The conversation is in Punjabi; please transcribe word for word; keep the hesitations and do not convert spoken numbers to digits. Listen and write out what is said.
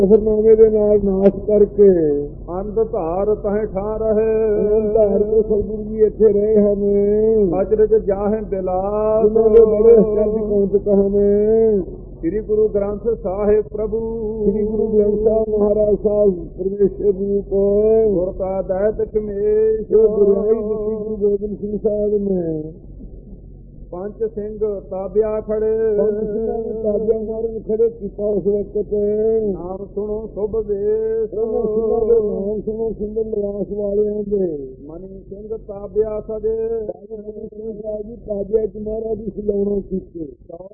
ਜ਼ਫ਼ਰਨਾਮੇ ਦੇ ਨਾਲ ਨਾਸ਼ ਕਰਕੇ ਅੰਧ ਧਾਰ ਤਹਿ ਠਾ ਰਹੇ। ਧਾਰ ਕੇ ਸਤਿਗੁਰੂ ਜੀ ਇੱਥੇ ਰਹੇ ਹਨ। ਅਚਰਜ ਜਾਹੇ ਬਿਲਾਸ ਉਹਨਾਂ ਦੇ ਬੜੇ ਅਚਰਜ ਕੌਂਤਕ ਹਨ। ਸ੍ਰੀ ਗੁਰੂ ਗ੍ਰੰਥ ਸਾਹਿਬ ਪ੍ਰਭੂ ਸ੍ਰੀ ਗੁਰੂ ਗ੍ਰੰਥ ਸਾਹਿਬ ਮਹਾਰਾਜ ਸਾਹਿਬ ਪਰਮੇਸ਼ਰ ਰੂਪ ਗੁਰ ਕਾ ਦੈਤ ਕਮੇਸ਼। ਜੋ ਗੁਰਿਆਈ ਦਿੱਤੀ ਗੁਰੂ ਗੋਬਿੰਦ ਸਿੰਘ ਸਾਹਿਬ ਨੇ। ਪੰਜ ਸਿੰਘ ਤਾਬਿਆ ਖੜੇ। ਪੰਜ ਸਿੰਘਾਂ ਨੇ ਤਾਬਿਆ ਮਾਰਨ ਖੜੇ ਕੀਤਾ ਉਸ ਵਕਤ। ਨਾਮ ਸੁਣੋ ਸੁਭ ਵੇਸ਼। ਉਹਨਾਂ ਸਿੰਘਾਂ ਦੇ ਨਾਮ ਸੁਣੋ ਸੁੰਦਰ ਲਿਬਾਸ ਵਾਲਿਆਂ ਦੇ। ਮਨੀ ਸਿੰਘ ਤਾਬਿਆ ਸਜੇ। ਮਨੀ ਸਿੰਘ ਸਾਹਿਬ ਜੀ ਤਾਬਿਆ ਚ ਮਹਾਰਾਜ ਦੀ ਸਲਾਉਣਾ ਕੀਤੀ।